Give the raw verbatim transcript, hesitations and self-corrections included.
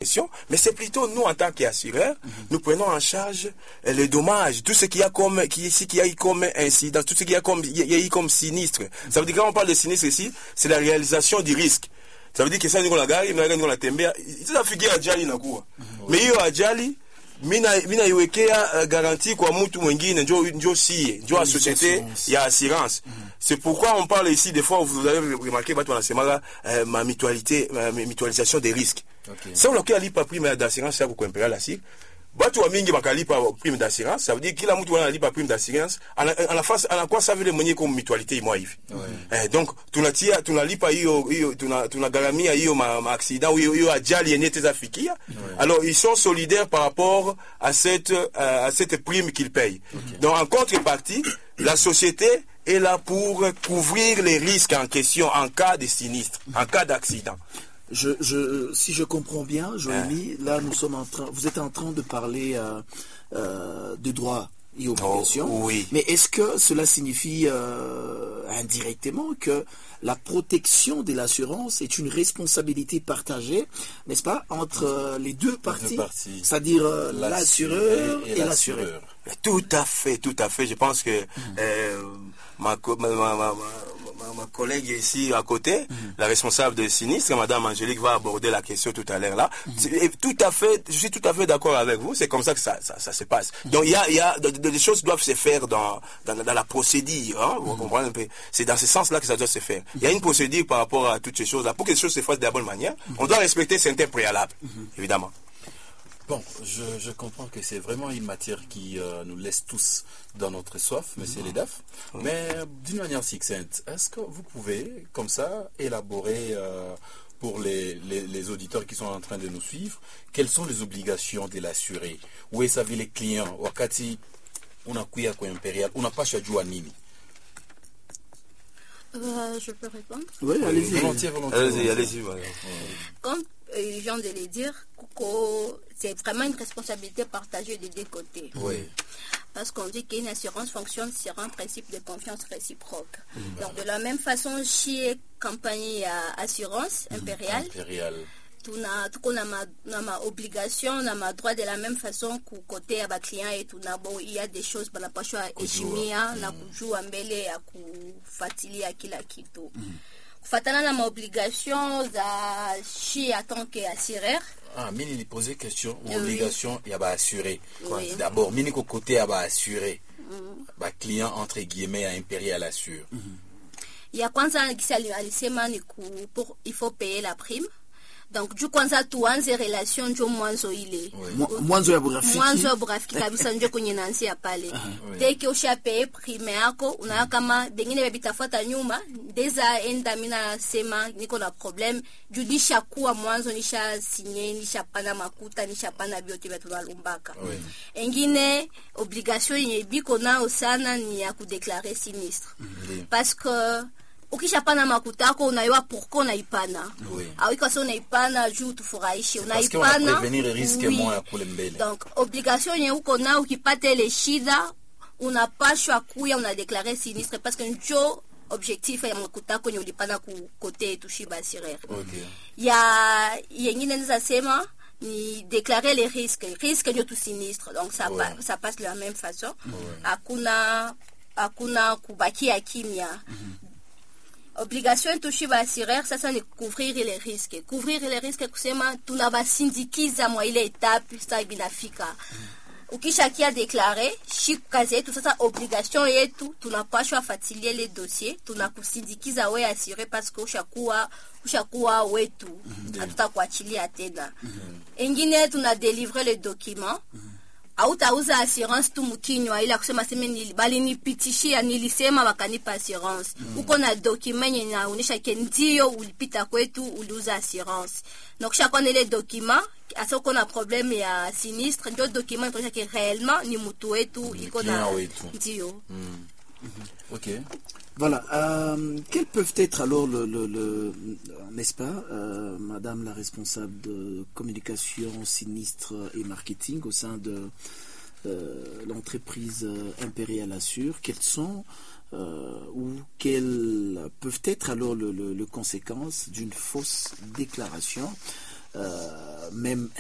question, mais c'est plutôt nous en tant qu'assureurs, mm-hmm. nous prenons en charge euh, les dommages, tout ce qu'il y a comme qui ici qui a eu comme incident, tout ce qu'il y a comme il y a eu comme sinistre. Mm-hmm. Ça veut dire que quand on parle de sinistre ici, c'est la réalisation du risque. Ça veut dire que ça nous la gari, nous la tembea, ça fait que ajali inakuwa. Mais hiyo ajali mina mina iwekea uh, garantie kwa mtu mwingine ndio ndio si ndio société ya assurance. Mm-hmm. C'est pourquoi on parle ici des fois vous avez remarqué batu wanasema uh, ma mutualité ma mutualisation des risques. Okay. Ça on a lipa prime d'assurance ya kukompera la sik. Batu wa mingi bakalipa prime d'assurance, ça veut dire kila mtu analipa prime d'assurance en la face anakuwa ça vile mwenye comme mutualité moi hivi. Eh, donc tunatia tunalipa hiyo hiyo tuna tunagaramia hiyo ma, ma accident hiyo hiyo ajali yenye tezafikia. Alors ils sont solidaires par rapport à cette euh, à cette prime qu'ils payent. Okay. Donc en contrepartie, la société est là pour couvrir les risques en question en cas de sinistre, en cas d'accident. Je, je, si je comprends bien, Joëmi, ah. là nous sommes en train, vous êtes en train de parler euh, euh, de droits et obligations. Oh, oui. Mais est-ce que cela signifie euh, indirectement que la protection de l'assurance est une responsabilité partagée, n'est-ce pas, entre euh, les deux parties, parties. C'est-à-dire euh, l'assureur et, et l'assureur. Tout à fait, tout à fait. Je pense que mmh. euh, ma, ma, ma, ma Ma, ma collègue ici à côté, mm-hmm. la responsable de sinistre, Madame Angélique, va aborder la question tout à l'heure là. Mm-hmm. Tout à fait, je suis tout à fait d'accord avec vous. C'est comme ça que ça, ça, ça se passe. Mm-hmm. Donc il y a, il y a, des choses doivent se faire dans, dans, dans la procédure. Hein, vous mm-hmm. comprenez un peu. C'est dans ce sens-là que ça doit se faire. Il mm-hmm. y a une procédure par rapport à toutes ces choses-là. Pour que les choses se fassent de la bonne manière, mm-hmm. on doit respecter certains préalables, mm-hmm. évidemment. Bon, je, je comprends que c'est vraiment une matière qui euh, nous laisse tous dans notre soif, Monsieur mmh. Ledaf. Mmh. Mais d'une manière succincte, est-ce que vous pouvez, comme ça, élaborer euh, pour les, les, les auditeurs qui sont en train de nous suivre, quelles sont les obligations de l'assuré? Où est-ce que les clients, wakati unakuya kwa impérial, unapasha jua nini? Euh, je peux répondre? Oui, allez-y. Volontiers, volontiers. Allez-y, allez-y. Voilà. Comme euh, je viens de le dire, c'est vraiment une responsabilité partagée des deux côtés. Oui. Parce qu'on dit qu'une assurance fonctionne sur un principe de confiance réciproque. Mmh. Donc de la même façon, chez compagnie assurance impériale, Impérial. tuna tuko na ma, na ma obligation na ma droit de la même façon ku côté ya ba client et tuna bon il y a des choses banapashwa heshimia na kujua mbele ya kufuatilia kila kitu. Mm. Kufatana na ma obligation za chi en tant qu'assureur. Ah, mini li poser question ou obligation oui. ya ba assuré. Oui. D'abord mini ko côté ya ba assuré. Mm. Ba client entre guillemets à impérial assure. Mm. Ya kwanza kisa alisema ni ku pour il faut payer la prime. Donc juu kwanza tuanze relation njo mwanzo ile mwanzo ya burafiki mwanzo ya burafiki kabisa njo kwenye nansi ya pale teke ushape prime yako unaona kama bengine bebitafuata nyuma deza enda mina sema niko na problem juu nisha kuwa mwanzo nisha sinye nisha pana makuta nisha pana biote vya tunalumbaka engine obligation yenye biko nao sana ni ya kudeklare sinistre parce que ukishapana makuta yako unaiwa pourquoi unaipana. Oui. Au kwa sababu unaipana juu tufurahishe unaipana. Prevenir le risque oui. moins kule mbele. Donc obligation yenye uko na ukipata ile shida unapashwa kuya unadeklare sinistre parce que njo objectif ya makuta yako yenye ulipana ku kote tushiba assureur. Okay. Ya yengine nza sema ni déclarer les risques, risques ndio tu sinistre. Donc ça ouais. pa, ça passe de la même façon. Ouais. Hakuna hakuna kubakia kimya. Mm-hmm. Obligation tushiba assureur sasa ni couvrir les risques. Couvrir les risques kusema tunabasindikiza mwa ile etape sasa binafika. Mm. Ukishakia déclarer shik kazi yetu sasa obligation yetu tunapashwa fuatilia les dossiers tunakusindikiza wewe assuré parce que ushakuwa ushakuwa wetu hatutakuachilia mm-hmm. tena. Mm-hmm. Engine tuna délivrer les documents. Mm-hmm. Hautauza assurance tu mkinywa ila kusema sema nili bali nipitishia nilisema wakanipa assurance. Mm. Uko na document yenye inaonyesha ke ndio ulipita kwetu uliuza assurance. Donc chaque fois les documents asa uko na problème ya sinistre ndio document inaonyesha ke réellement ni mtu wetu iko na ndio. Mm. Mm-hmm. OK. Voilà. Euh, quels peuvent être alors le, le, le n'est-ce pas, euh, Madame la responsable de communication, sinistre et marketing au sein de euh, l'entreprise Impérial Assure, quelles sont euh, ou quelles peuvent être alors le, le, le conséquences d'une fausse déclaration, euh, même